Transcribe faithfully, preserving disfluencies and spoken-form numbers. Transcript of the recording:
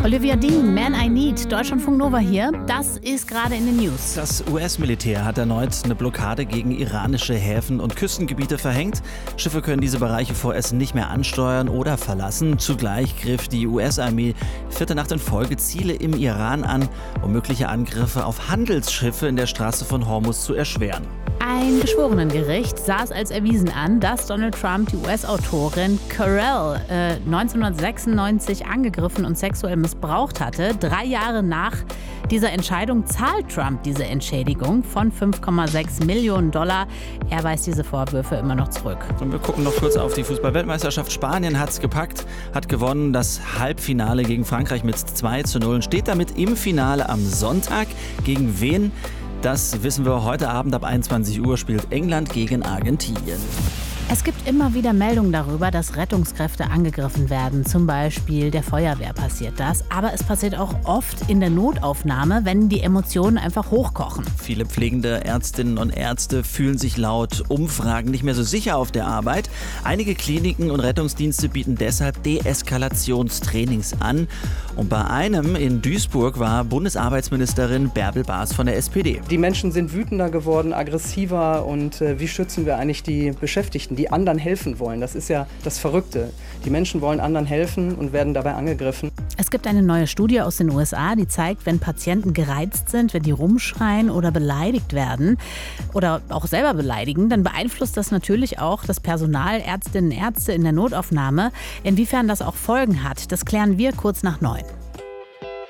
Olivia Dean, Man I Need, Deutschlandfunk Nova hier. Das ist gerade in den News. Das U S-Militär hat erneut eine Blockade gegen iranische Häfen und Küstengebiete verhängt. Schiffe können diese Bereiche vorerst nicht mehr ansteuern oder verlassen. Zugleich griff die U S-Armee vierte Nacht in Folge Ziele im Iran an, um mögliche Angriffe auf Handelsschiffe in der Straße von Hormuz zu erschweren. Ein Geschworenengericht sah es als erwiesen an, dass Donald Trump die U S-Autorin Carell äh, neunzehnhundertsechsundneunzig angegriffen und sexuell missbraucht hatte. Drei Jahre nach dieser Entscheidung zahlt Trump diese Entschädigung von fünf Komma sechs Millionen Dollar. Er weist diese Vorwürfe immer noch zurück. Und wir gucken noch kurz auf die Fußball-Weltmeisterschaft. Spanien hat es gepackt, hat gewonnen. Das Halbfinale gegen Frankreich mit zwei zu null und steht damit im Finale am Sonntag. Gegen wen? Das wissen wir heute Abend. Ab einundzwanzig Uhr spielt England gegen Argentinien. Es gibt immer wieder Meldungen darüber, dass Rettungskräfte angegriffen werden. Zum Beispiel der Feuerwehr passiert das. Aber es passiert auch oft in der Notaufnahme, wenn die Emotionen einfach hochkochen. Viele pflegende Ärztinnen und Ärzte fühlen sich laut Umfragen nicht mehr so sicher auf der Arbeit. Einige Kliniken und Rettungsdienste bieten deshalb Deeskalationstrainings an. Und bei einem in Duisburg war Bundesarbeitsministerin Bärbel Baas von der S P D. Die Menschen sind wütender geworden, aggressiver und äh, wie schützen wir eigentlich die Beschäftigten, die anderen helfen wollen? Das ist ja das Verrückte. Die Menschen wollen anderen helfen und werden dabei angegriffen. Es gibt eine neue Studie aus den U S A, die zeigt, wenn Patienten gereizt sind, wenn die rumschreien oder beleidigt werden oder auch selber beleidigen, dann beeinflusst das natürlich auch das Personal, Ärztinnen und Ärzte in der Notaufnahme. Inwiefern das auch Folgen hat, das klären wir kurz nach neun.